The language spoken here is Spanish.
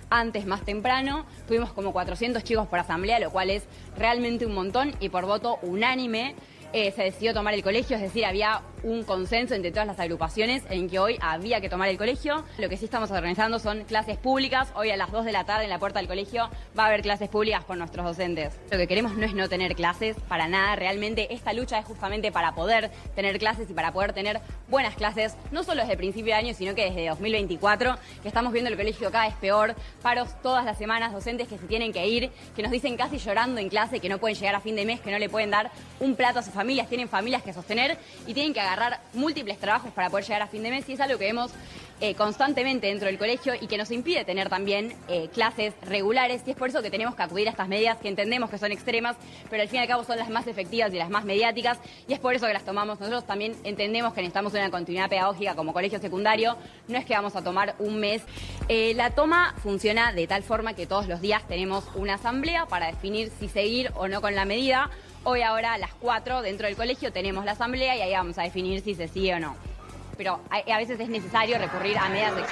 antes, más temprano. Tuvimos como 400 chicos por asamblea, lo cual es realmente un montón, y por voto unánime se decidió tomar el colegio, es decir, había un consenso entre todas las agrupaciones en que hoy había que tomar el colegio. Lo que sí estamos organizando son clases públicas. Hoy a las 2 de la tarde en la puerta del colegio va a haber clases públicas con nuestros docentes. Lo que queremos no es no tener clases, para nada. Realmente esta lucha es justamente para poder tener clases y para poder tener buenas clases, no solo desde el principio de año, sino que desde 2024, que estamos viendo el colegio cada vez peor, paros todas las semanas, docentes que se tienen que ir, que nos dicen casi llorando en clase que no pueden llegar a fin de mes, que no le pueden dar un plato a sus familias, tienen familias que sostener y tienen que agarrar múltiples trabajos para poder llegar a fin de mes, y es algo que vemos constantemente dentro del colegio y que nos impide tener también clases regulares, y es por eso que tenemos que acudir a estas medidas que entendemos que son extremas, pero al fin y al cabo son las más efectivas y las más mediáticas, y es por eso que las tomamos. Nosotros también entendemos que necesitamos una continuidad pedagógica como colegio secundario, no es que vamos a tomar un mes. La toma funciona de tal forma que todos los días tenemos una asamblea para definir si seguir o no con la medida. Hoy ahora a las 4 dentro del colegio tenemos la asamblea y ahí vamos a definir si se sigue o no. Pero a veces es necesario recurrir a medidas